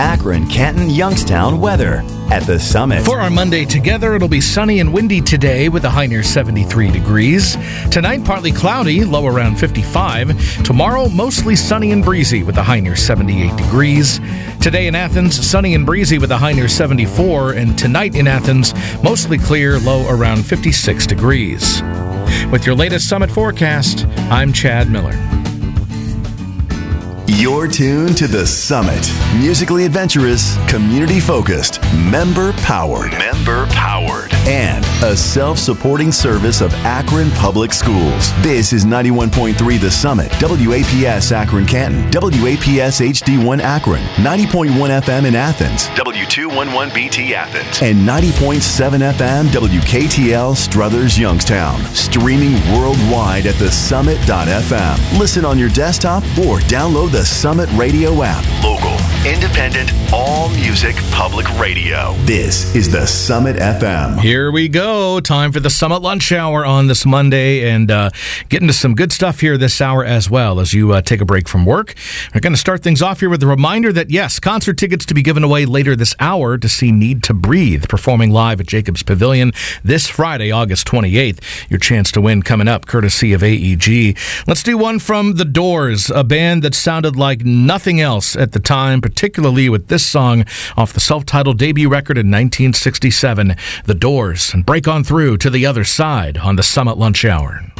Akron, Canton, Youngstown weather at the Summit. For our Monday together, it'll be sunny and windy today with a high near 73 degrees. Tonight, partly cloudy, low around 55. Tomorrow, mostly sunny and breezy with a high near 78 degrees. Today in Athens, sunny and breezy with a high near 74. And tonight in Athens, mostly clear, low around 56 degrees. With your latest Summit forecast, I'm Chad Miller. You're tuned to the Summit. Musically adventurous, community-focused, member-powered. And a self-supporting service of Akron Public Schools. This is 91.3 The Summit, WAPS Akron Canton, WAPS HD1 Akron, 90.1 FM in Athens, W211BT Athens, and 90.7 FM WKTL Struthers Youngstown. Streaming worldwide at thesummit.fm. Listen on your desktop or download the Summit Radio app. Local, independent, all music public radio. This is the Summit FM. Here we go. Time for the Summit Lunch Hour on this Monday, and getting to some good stuff here this hour as well as you take a break from work. We're going to start things off here with a reminder that, yes, concert tickets to be given away later this hour to see Need to Breathe performing live at Jacobs Pavilion this Friday, August 28th. Your chance to win coming up, courtesy of AEG. Let's do one from The Doors, a band that sounded like nothing else at the time, particularly with this song off the self-titled debut record in 1967, The Doors, and break on through to the other side on the Summit Lunch Hour.